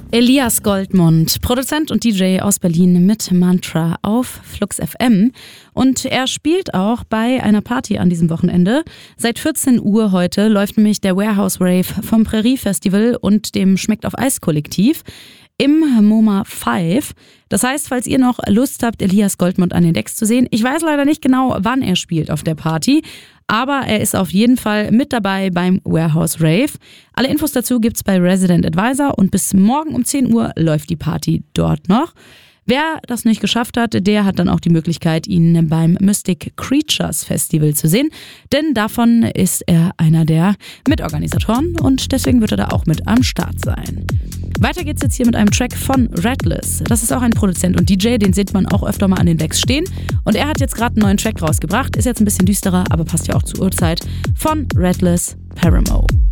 Elias Goldmund, Produzent und DJ aus Berlin mit Mantra auf Flux FM. Und er spielt auch bei einer Party an diesem Wochenende. Seit 14 Uhr heute läuft nämlich der Warehouse Rave vom Prärie Festival und dem Schmeckt auf Eis Kollektiv im MoMA 5. Das heißt, falls ihr noch Lust habt, Elias Goldmund an den Decks zu sehen, ich weiß leider nicht genau, wann er spielt auf der Party, aber er ist auf jeden Fall mit dabei beim Warehouse Rave. Alle Infos dazu gibt's bei Resident Advisor und bis morgen um 10 Uhr läuft die Party dort noch. Wer das nicht geschafft hat, der hat dann auch die Möglichkeit, ihn beim Mystic Creatures Festival zu sehen, denn davon ist er einer der Mitorganisatoren und deswegen wird er da auch mit am Start sein. Weiter geht's jetzt hier mit einem Track von Redless. Das ist auch ein Produzent und DJ, den sieht man auch öfter mal an den Decks stehen. Und er hat jetzt gerade einen neuen Track rausgebracht, ist jetzt ein bisschen düsterer, aber passt ja auch zur Uhrzeit, von Redless, Paramo.